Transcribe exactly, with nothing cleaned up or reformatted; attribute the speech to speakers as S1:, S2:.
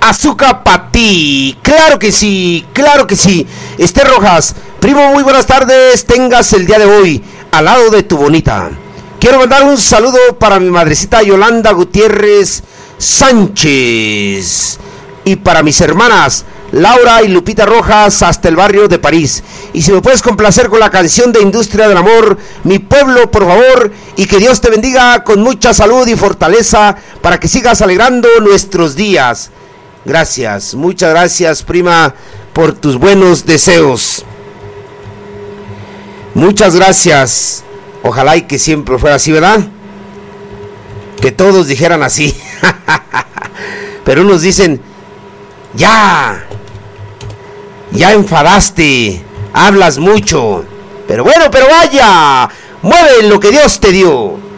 S1: azúcar para ti. Claro que sí, claro que sí. Esther Rojas, primo, muy buenas tardes. Tengas el día de hoy al lado de tu bonita. Quiero mandar un saludo para mi madrecita Yolanda Gutiérrez Sánchez y para mis hermanas Laura y Lupita Rojas hasta el barrio de París. Y si me puedes complacer con la canción de Industria del Amor, Mi Pueblo, por favor, y que Dios te bendiga con mucha salud y fortaleza para que sigas alegrando nuestros días. Gracias, muchas gracias, prima, por tus buenos deseos. Muchas gracias. Ojalá y que siempre fuera así, ¿verdad? Que todos dijeran así. Pero unos dicen, ya, ya enfadaste, hablas mucho. Pero bueno, pero vaya, mueve lo que Dios te dio.